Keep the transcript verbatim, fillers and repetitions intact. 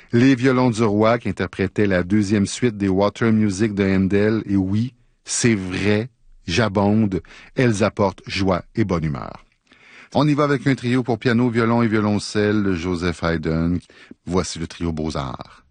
Les violons du roi qui interprétaient la deuxième suite des Water Music de Handel. Et oui, c'est vrai, j'abonde, elles apportent joie et bonne humeur. On y va avec un trio pour piano, violon et violoncelle, Joseph Haydn. Voici le trio Beaux-Arts.